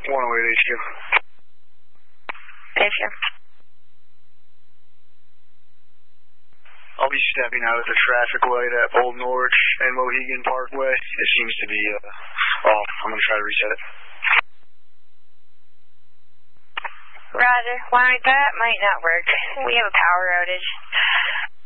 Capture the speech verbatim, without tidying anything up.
one oh eight H Q. H Q. I'll be stepping out at the traffic light at Old Norwich and Mohegan Parkway. It seems to be uh, off. I'm going to try to reset it. Roger. Why, that might not work. We have a power outage.